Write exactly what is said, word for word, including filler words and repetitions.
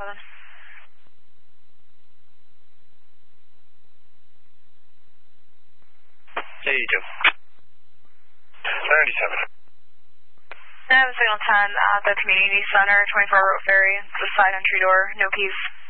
seven. eighty-two. ninety-seven. I have a signal ten at the community center, twenty-four Road Ferry. It's the side entry door, no keys.